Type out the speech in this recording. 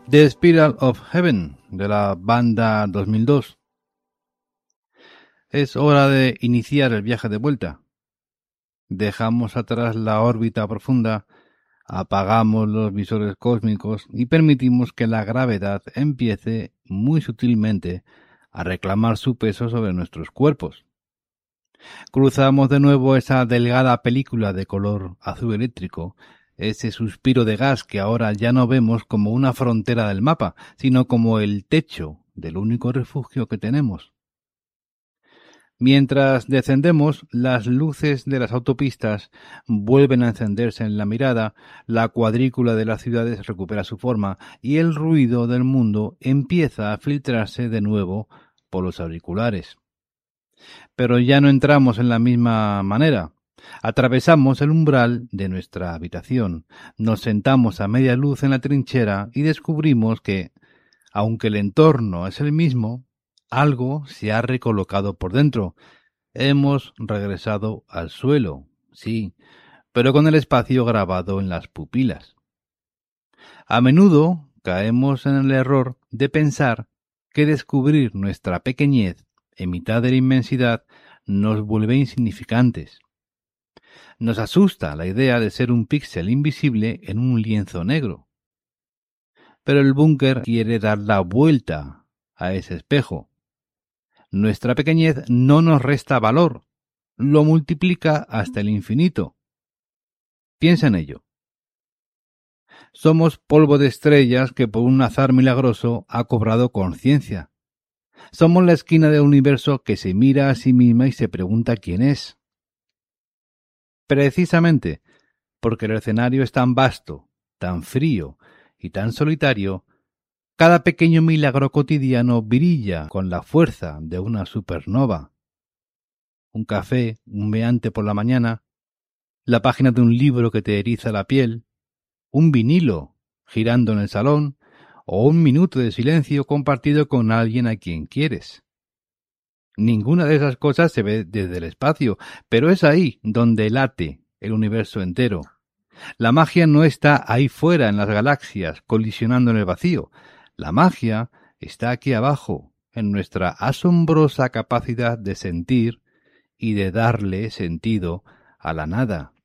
The Spiral of Heaven, de la banda 2002. Es hora de iniciar el viaje de vuelta. Dejamos atrás la órbita profunda, apagamos los visores cósmicos y permitimos que la gravedad empiece muy sutilmente a reclamar su peso sobre nuestros cuerpos. Cruzamos de nuevo esa delgada película de color azul eléctrico, ese suspiro de gas que ahora ya no vemos como una frontera del mapa, sino como el techo del único refugio que tenemos. Mientras descendemos, las luces de las autopistas vuelven a encenderse en la mirada, la cuadrícula de las ciudades recupera su forma y el ruido del mundo empieza a filtrarse de nuevo por los auriculares. Pero ya no entramos en la misma manera. Atravesamos el umbral de nuestra habitación, nos sentamos a media luz en la trinchera y descubrimos que, aunque el entorno es el mismo, algo se ha recolocado por dentro. Hemos regresado al suelo, sí, pero con el espacio grabado en las pupilas. A menudo caemos en el error de pensar que descubrir nuestra pequeñez en mitad de la inmensidad nos vuelve insignificantes. Nos asusta la idea de ser un píxel invisible en un lienzo negro. Pero el búnker quiere dar la vuelta a ese espejo. Nuestra pequeñez no nos resta valor, lo multiplica hasta el infinito. Piensa en ello. Somos polvo de estrellas que por un azar milagroso ha cobrado conciencia. Somos la esquina del universo que se mira a sí misma y se pregunta quién es. Precisamente porque el escenario es tan vasto, tan frío y tan solitario, cada pequeño milagro cotidiano brilla con la fuerza de una supernova. Un café humeante por la mañana, la página de un libro que te eriza la piel, un vinilo girando en el salón o un minuto de silencio compartido con alguien a quien quieres. Ninguna de esas cosas se ve desde el espacio, pero es ahí donde late el universo entero. La magia no está ahí fuera en las galaxias, colisionando en el vacío. La magia está aquí abajo, en nuestra asombrosa capacidad de sentir y de darle sentido a la nada.